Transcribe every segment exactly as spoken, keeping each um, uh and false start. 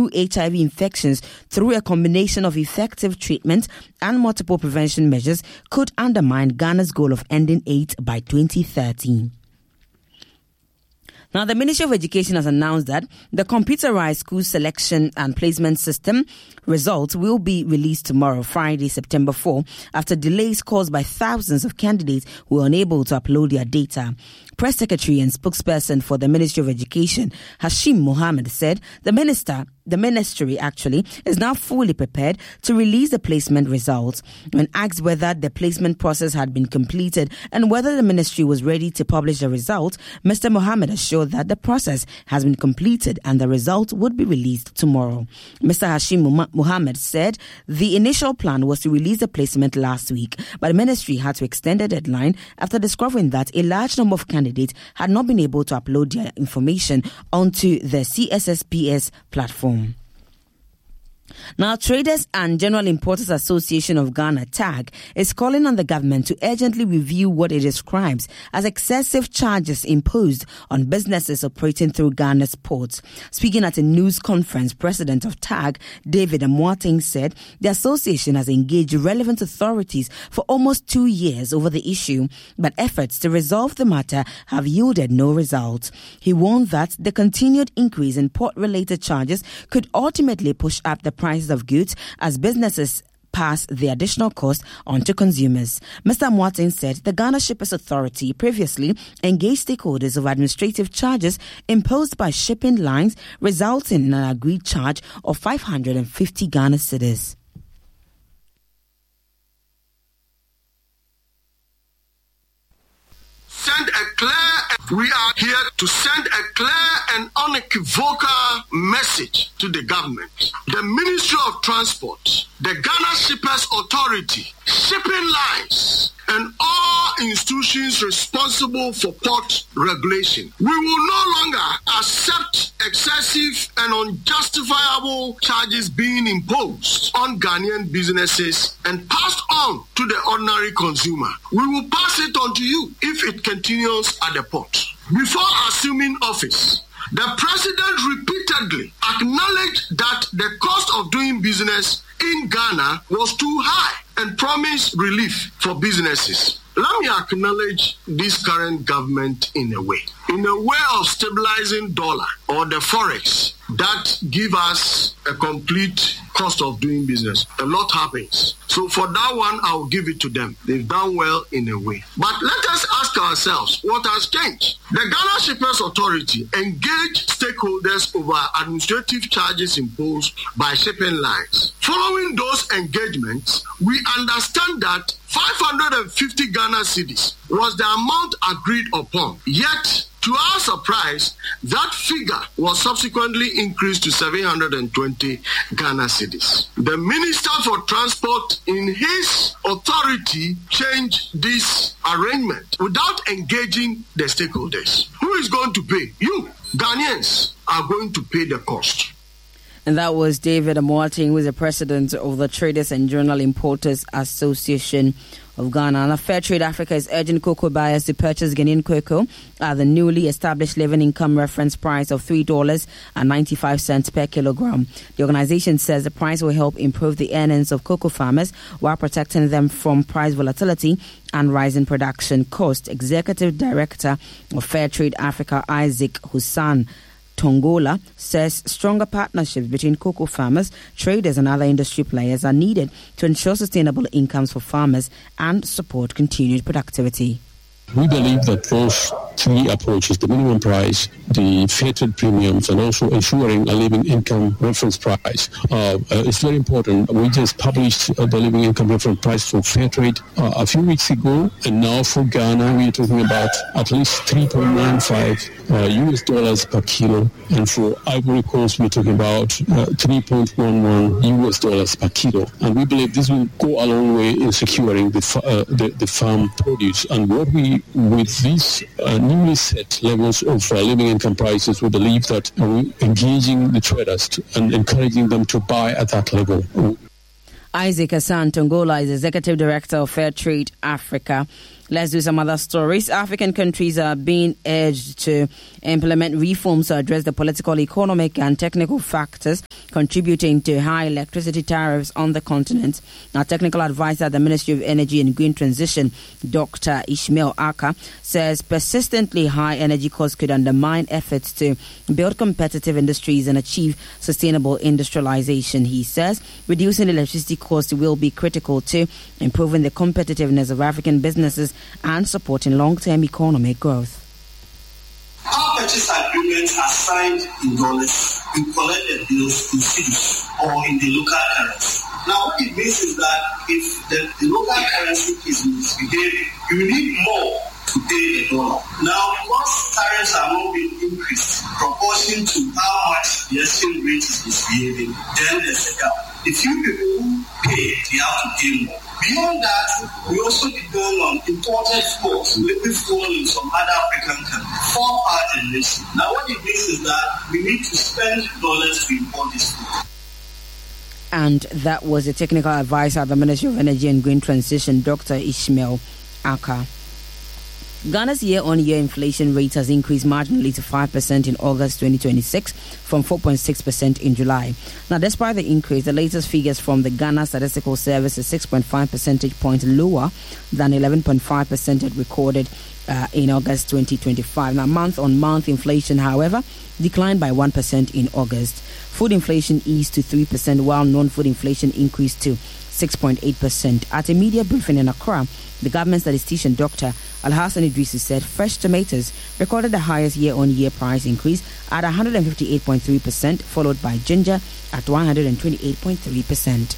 true H I V infections through a combination of effective treatment and multiple prevention measures could undermine Ghana's goal of ending AIDS by twenty thirty. Now, the Ministry of Education has announced that the computerized school selection and placement system results will be released tomorrow, Friday, September fourth, after delays caused by thousands of candidates who were unable to upload their data. Press Secretary and spokesperson for the Ministry of Education, Hashim Mohammed, said the minister, the ministry actually, is now fully prepared to release the placement results. When asked whether the placement process had been completed and whether the ministry was ready to publish the results, Mister Mohammed assured that the process has been completed and the results would be released tomorrow. Mister Hashim Mohammed said the initial plan was to release the placement last week, but the ministry had to extend the deadline after discovering that a large number of candidates had not been able to upload their information onto the C S S P S platform. Now, Traders and General Importers Association of Ghana, T A G, is calling on the government to urgently review what it describes as excessive charges imposed on businesses operating through Ghana's ports. Speaking at a news conference, President of T A G, David Amoateng, said the association has engaged relevant authorities for almost two years over the issue, but efforts to resolve the matter have yielded no result. He warned that the continued increase in port-related charges could ultimately push up the prices of goods as businesses pass the additional cost on to consumers. Mister Amoateng said the Ghana Shippers Authority previously engaged stakeholders of administrative charges imposed by shipping lines, resulting in an agreed charge of five hundred fifty Ghana cedis. Send a clear, we are here to send a clear and unequivocal message to the government. The Ministry of Transport, the Ghana Shippers Authority, shipping lines, and all institutions responsible for port regulation. We will no longer accept excessive and unjustifiable charges being imposed on Ghanaian businesses and passed on to the ordinary consumer. We will pass it on to you if it continues at the port. Before assuming office, the president repeatedly acknowledged that the cost of doing business in Ghana was too high and promised relief for businesses. Let me acknowledge this current government in a way. In a way of stabilizing dollar or the forex that give us a complete cost of doing business. A lot happens. So for that one, I'll give it to them. They've done well in a way. But let us ask ourselves, what has changed? The Ghana Shippers Authority engaged stakeholders over administrative charges imposed by shipping lines. Following those engagements, we understand that five hundred fifty Ghana cedis was the amount agreed upon. Yet, to our surprise, that figure was subsequently increased to seven hundred twenty Ghana cedis. The Minister for Transport, in his authority, changed this arrangement without engaging the stakeholders. Who is going to pay? You, Ghanaians, are going to pay the cost. And that was David Amoateng, who is the president of the Traders and General Importers Association of Ghana. And Fair Trade Africa is urging cocoa buyers to purchase Ghanaian cocoa at the newly established living income reference price of three dollars and ninety-five cents per kilogram. The organization says the price will help improve the earnings of cocoa farmers while protecting them from price volatility and rising production cost. Executive Director of Fair Trade Africa, Isaac Hussan Tongola, says stronger partnerships between cocoa farmers, traders and other industry players are needed to ensure sustainable incomes for farmers and support continued productivity. We believe that those three approaches, the minimum price, the fair trade premiums, and also ensuring a living income reference price, uh, uh, is very important. We just published uh, the living income reference price for fair trade uh, a few weeks ago, and now for Ghana, we are talking about at least three point nine five uh, U S dollars per kilo, and for Ivory Coast, we're talking about uh, three point one one U S dollars per kilo. And we believe this will go a long way in securing the, fa- uh, the, the farm produce. And what we with these uh, newly set levels of uh, living income prices, we believe that uh, engaging the traders to, and encouraging them to buy at that level. Isaac Hassan Tongola is Executive Director of Fair Trade Africa. Let's do some other stories. African countries are being urged to implement reforms to address the political, economic and technical factors contributing to high electricity tariffs on the continent. Now, technical advisor at the Ministry of Energy and Green Transition, Doctor Ishmael Aka, says persistently high energy costs could undermine efforts to build competitive industries and achieve sustainable industrialization. He says reducing electricity costs will be critical to improving the competitiveness of African businesses and supporting long-term economic growth. Our purchase agreements are signed in dollars. We collect the bills in cedis or in the local currency. Now, what it means is that if the, the local currency is misbehaving, you need more to pay the dollar. Now, because tariffs are not being increased proportion to how much the exchange rate is misbehaving, then there's a gap. The few people who pay, they have to pay more. Beyond that, we also depend on imported fuels, liquid fuel in some other African countries for power generation. Now, what it means is that we need to spend dollars to import this fuel. And that was the technical advisor at the Ministry of Energy and Green Transition, Doctor Ishmael Aka. Ghana's year-on-year inflation rate has increased marginally to five percent in August twenty twenty-six from four point six percent in July. Now, despite the increase, the latest figures from the Ghana Statistical Service is six point five percentage points lower than eleven point five percent it recorded uh, in August twenty twenty-five. Now, month-on-month inflation, however, declined by one percent in August. Food inflation eased to three percent, while non-food inflation increased to six point eight percent. At a media briefing in Accra, the government statistician Doctor Alhassan Idrisu said fresh tomatoes recorded the highest year-on-year price increase at one hundred fifty-eight point three percent, followed by ginger at one hundred twenty-eight point three percent.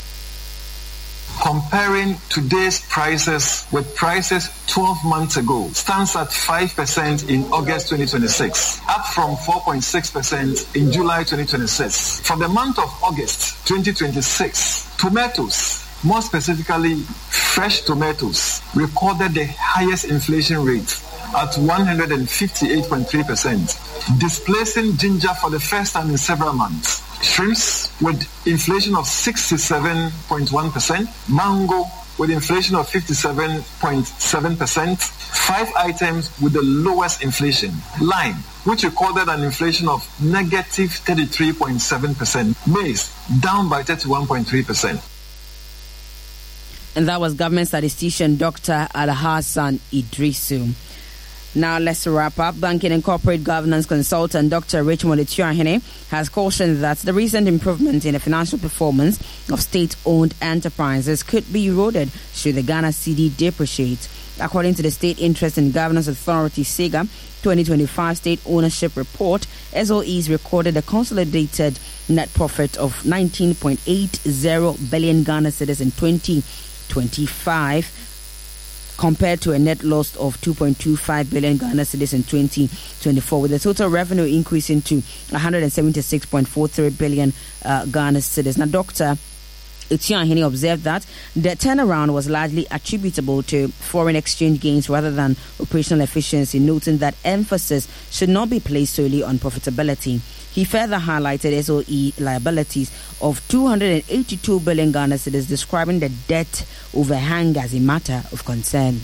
Comparing today's prices with prices twelve months ago stands at five percent in August twenty twenty-six, up from four point six percent in July twenty twenty-six. For the month of August twenty twenty-six, tomatoes, more specifically fresh tomatoes, recorded the highest inflation rate at one hundred fifty-eight point three percent, displacing ginger for the first time in several months. Shrimps with inflation of sixty-seven point one percent, mango with inflation of fifty-seven point seven percent, five items with the lowest inflation. Lime, which recorded an inflation of negative thirty-three point seven percent. Maize, down by thirty-one point three percent. And that was government statistician Doctor Alhassan Idrisu. Now let's wrap up. Banking and corporate governance consultant Doctor Richmond Ituahene has cautioned that the recent improvement in the financial performance of state-owned enterprises could be eroded should the Ghana cedi depreciate. According to the State Interest and Governance Authority SIGA twenty twenty-five State Ownership Report, S O Es recorded a consolidated net profit of nineteen point eight zero billion Ghana cedis in twenty twenty-five, compared to a net loss of two point two five billion Ghana cedis in twenty twenty-four, with the total revenue increasing to one hundred seventy-six point four three billion uh, Ghana cedis. Now, Doctor Ituahene observed that the turnaround was largely attributable to foreign exchange gains rather than operational efficiency, noting that emphasis should not be placed solely on profitability. He further highlighted S O E liabilities of two hundred eighty-two billion Ghana cedis, describing the debt overhang as a matter of concern.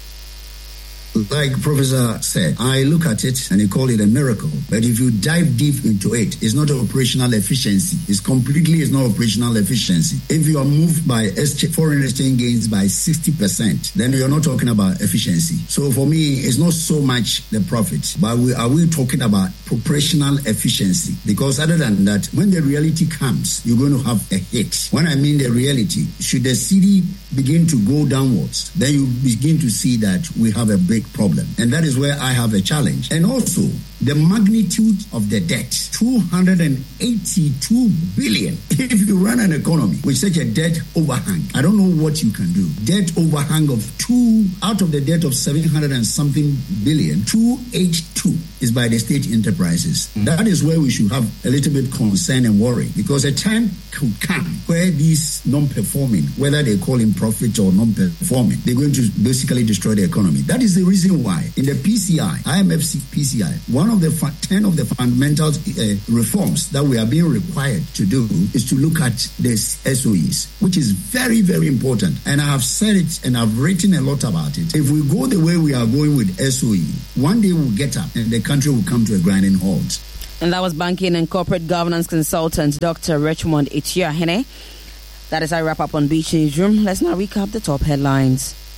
Like Professor said, I look at it and you call it a miracle. But if you dive deep into it, it's not operational efficiency. It's completely it's not operational efficiency. If you are moved by foreign exchange gains by sixty percent, then you're not talking about efficiency. So for me, it's not so much the profit, but we, are we talking about operational efficiency? Because other than that, when the reality comes, you're going to have a hit. When I mean the reality, should the cedi begin to go downwards, then you begin to see that we have a big problem. And that is where I have a challenge. And also, the magnitude of the debt, two hundred eighty-two billion. If you run an economy with such a debt overhang, I don't know what you can do. Debt overhang of two, out of the debt of seven hundred and something billion, two eighty-two is by the state enterprises. Mm-hmm. That is where we should have a little bit concern and worry, because a time could come where these non-performing, whether they call him profit or non-performing, they're going to basically destroy the economy. That is the reason why in the P C I, I M F P C I, one one of the fu- ten of the fundamental uh, reforms that we are being required to do is to look at the S O Es, which is very, very important. And I have said it and I've written a lot about it. If we go the way we are going with S O E, one day we'll get up and the country will come to a grinding halt. And that was banking and corporate governance consultant Doctor Richmond Echiahene. That is our wrap up on Beach Newsroom. Let's now recap the top headlines.